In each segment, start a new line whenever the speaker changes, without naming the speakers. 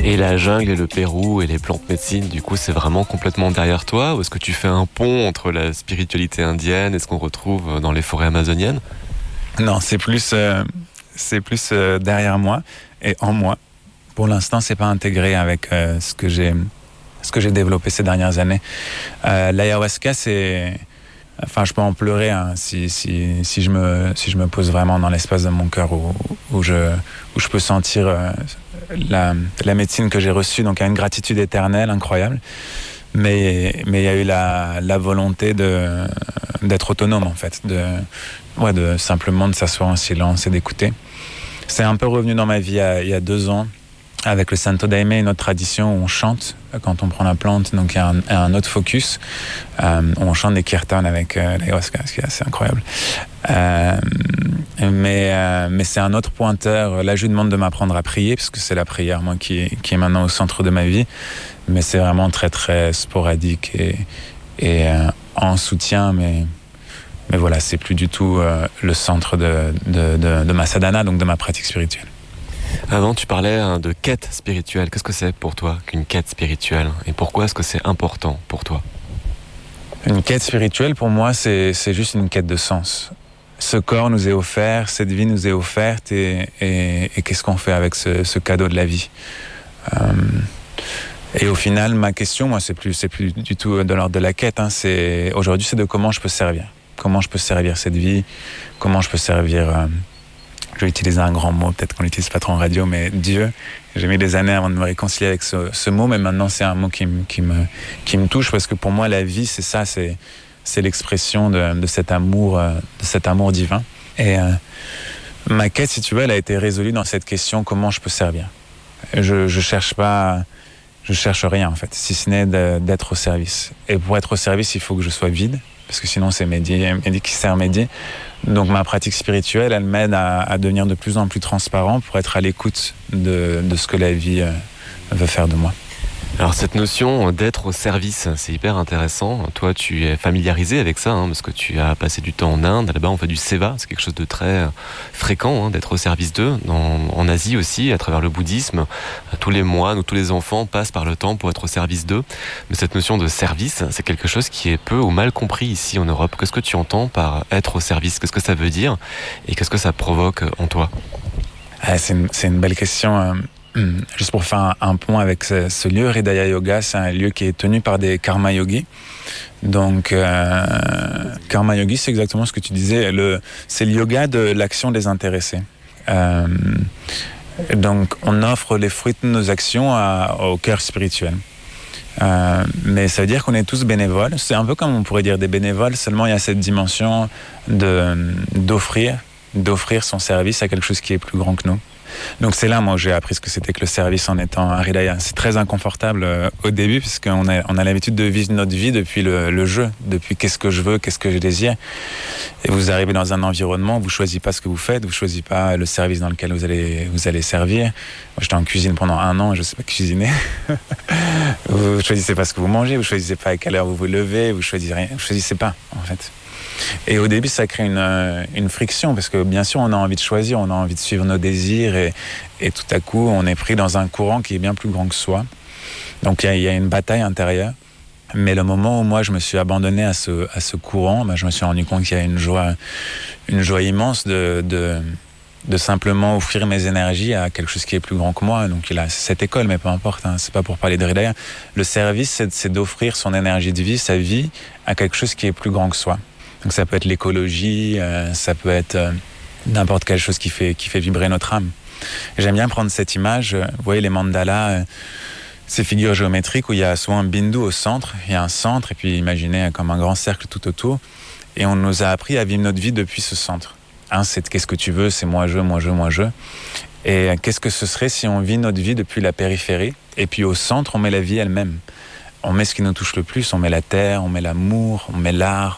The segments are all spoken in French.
Et la jungle et le Pérou et les plantes médecines, du coup, c'est vraiment complètement derrière toi? Ou est-ce que tu fais un pont entre la spiritualité indienne et ce qu'on retrouve dans les forêts amazoniennes?
Non, derrière moi et en moi. Pour l'instant, c'est pas intégré avec ce que j'ai développé ces dernières années. L'ayahuasca, je peux en pleurer hein, si je me pose vraiment dans l'espace de mon cœur où je peux sentir la médecine que j'ai reçue. Donc il y a une gratitude éternelle incroyable. Mais il y a eu la volonté d'être autonome en fait, de simplement de s'asseoir en silence et d'écouter. C'est un peu revenu dans ma vie il y a 2 ans avec le Santo Daime, une autre tradition où on chante quand on prend la plante, donc il y a un autre focus. On chante des kirtans avec l'ayahuasca, ce qui est assez incroyable. Mais c'est un autre pointeur. Là, je lui demande de m'apprendre à prier, parce que c'est la prière, moi, qui est maintenant au centre de ma vie. Mais c'est vraiment très, très sporadique et en soutien, mais voilà, c'est plus du tout le centre de ma sadhana, donc de ma pratique spirituelle.
Avant, tu parlais de quête spirituelle. Qu'est-ce que c'est pour toi qu'une quête spirituelle? Et pourquoi est-ce que c'est important pour toi?
Une quête spirituelle, pour moi, c'est juste une quête de sens. Ce corps nous est offert, cette vie nous est offerte, et qu'est-ce qu'on fait avec ce cadeau de la vie? Et au final, ma question, moi, c'est plus du tout de l'ordre de la quête. Hein, aujourd'hui, c'est de comment je peux servir. Comment je peux servir cette vie? Comment je peux servir... je vais utiliser un grand mot, peut-être qu'on l'utilise pas trop en radio, mais Dieu. J'ai mis des années avant de me réconcilier avec ce mot, mais maintenant c'est un mot qui me touche, parce que pour moi la vie c'est ça, c'est l'expression de cet amour divin. Et ma quête, si tu veux, elle a été résolue dans cette question: comment je peux servir? Je cherche rien en fait, si ce n'est d'être au service. Et pour être au service, il faut que je sois vide, parce que sinon c'est Mehdi qui sert Mehdi. Donc ma pratique spirituelle, elle m'aide à devenir de plus en plus transparent pour être à l'écoute de ce que la vie veut faire de moi.
Alors cette notion d'être au service, c'est hyper intéressant. Toi, tu es familiarisé avec ça, parce que tu as passé du temps en Inde. Là-bas, on fait du seva, c'est quelque chose de très fréquent, d'être au service d'eux. En Asie aussi, à travers le bouddhisme, tous les moines ou tous les enfants passent par le temps pour être au service d'eux. Mais cette notion de service, c'est quelque chose qui est peu ou mal compris ici en Europe. Qu'est-ce que tu entends par être au service? Qu'est-ce que ça veut dire? Et qu'est-ce que ça provoque en toi?
C'est une belle question. Juste pour faire un pont avec ce lieu, Hridaya Yoga, c'est un lieu qui est tenu par des karma yogis. Donc, karma yogi, c'est exactement ce que tu disais. C'est le yoga de l'action désintéressée. Donc, on offre les fruits de nos actions au cœur spirituel. Mais ça veut dire qu'on est tous bénévoles. C'est un peu comme on pourrait dire des bénévoles, seulement il y a cette dimension d'offrir son service à quelque chose qui est plus grand que nous. Donc c'est là, moi, où j'ai appris ce que c'était que le service en étant un Hridaya. C'est très inconfortable au début, puisqu'on a l'habitude de vivre notre vie depuis le jeu, depuis qu'est-ce que je veux, qu'est-ce que je désire. Et vous arrivez dans un environnement, vous choisissez pas ce que vous faites, vous choisissez pas le service dans lequel vous allez servir. Moi, j'étais en cuisine pendant 1 an et je sais pas cuisiner. Vous choisissez pas ce que vous mangez, vous choisissez pas à quelle heure vous vous levez, vous choisissez rien, vous choisissez pas, en fait. Et au début, ça crée une friction, parce que bien sûr, on a envie de choisir, on a envie de suivre nos désirs, et tout à coup, on est pris dans un courant qui est bien plus grand que soi. Donc il y a une bataille intérieure. Mais le moment où moi, je me suis abandonné à ce courant, je me suis rendu compte qu'il y a une joie immense de simplement offrir mes énergies à quelque chose qui est plus grand que moi. Donc il a cette école, mais peu importe, c'est pas pour parler de Hridaya. Le service, c'est d'offrir son énergie de vie, sa vie, à quelque chose qui est plus grand que soi. Donc ça peut être l'écologie, ça peut être n'importe quelle chose qui fait vibrer notre âme. Et j'aime bien prendre cette image, vous voyez les mandalas, ces figures géométriques où il y a souvent un bindu au centre, il y a un centre, et puis imaginez comme un grand cercle tout autour. Et on nous a appris à vivre notre vie depuis ce centre. C'est qu'est-ce que tu veux, c'est moi je. Et qu'est-ce que ce serait si on vit notre vie depuis la périphérie, et puis au centre on met la vie elle-même. On met ce qui nous touche le plus, on met la terre, on met l'amour, on met l'art,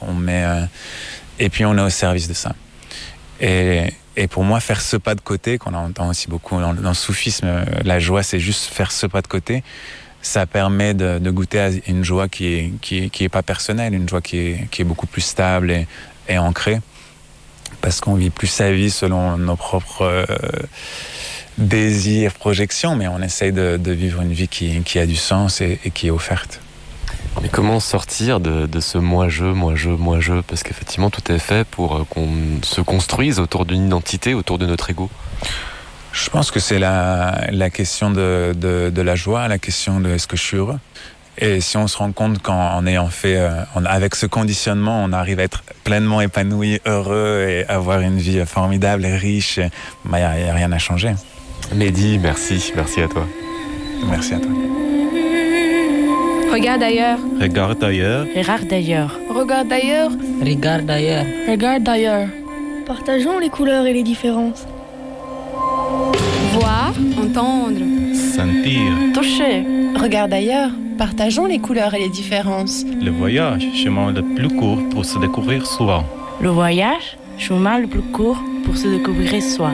et puis on est au service de ça. Et pour moi, faire ce pas de côté, qu'on entend aussi beaucoup dans le soufisme, la joie, c'est juste faire ce pas de côté. Ça permet de goûter à une joie qui est pas personnelle, une joie qui est beaucoup plus stable et ancrée, parce qu'on vit plus sa vie selon nos propres désir, projection, mais on essaye de vivre une vie qui a du sens et qui est offerte.
Mais comment sortir de ce moi-je, parce qu'effectivement tout est fait pour qu'on se construise autour d'une identité, autour de notre ego.
Je pense que c'est la question de la joie, la question de est-ce que je suis heureux. Et si on se rend compte qu'en ayant fait, avec ce conditionnement, on arrive à être pleinement épanoui, heureux et avoir une vie formidable et riche, il n'y a rien à changer.
Mehdi, merci à toi.
Merci à toi.
Regarde ailleurs.
Regarde ailleurs.
Regarde ailleurs.
Regarde ailleurs.
Regarde ailleurs.
Regarde ailleurs.
Partageons les couleurs et les différences.
Voir, entendre,
Sentir.
Toucher.
Regarde ailleurs. Partageons les couleurs et les différences.
Le voyage, chemin le plus court pour se découvrir soi.
Le voyage, chemin le plus court pour se découvrir soi.